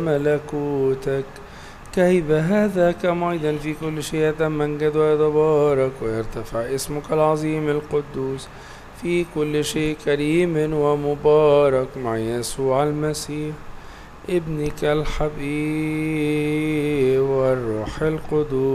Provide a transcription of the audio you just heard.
ملكوتك كيف هذا كما أيضا في كل شيء يتمجد ويتبارك ويرتفع اسمك العظيم القدوس في كل شيء كريم ومبارك مع يسوع المسيح ابنك الحبيب والروح القدوس